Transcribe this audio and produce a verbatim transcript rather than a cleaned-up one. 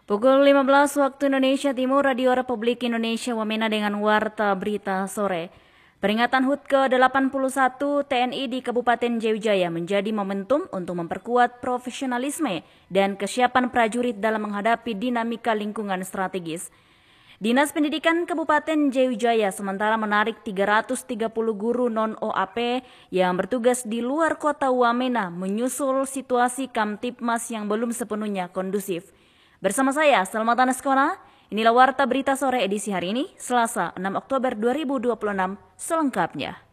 Pukul lima belas waktu Indonesia Timur, Radio Republik Indonesia Wamena dengan Warta Berita Sore. Peringatan H U T ke delapan puluh satu T N I di Kabupaten Jayawijaya menjadi momentum untuk memperkuat profesionalisme dan kesiapan prajurit dalam menghadapi dinamika lingkungan strategis. Dinas Pendidikan Kabupaten Jayawijaya sementara menarik tiga ratus tiga puluh guru non-O A P yang bertugas di luar kota Wamena menyusul situasi Kamtipmas yang belum sepenuhnya kondusif. Bersama saya, Selamat Anaskona, inilah Warta Berita Sore edisi hari ini, Selasa enam Oktober dua ribu dua puluh enam, selengkapnya.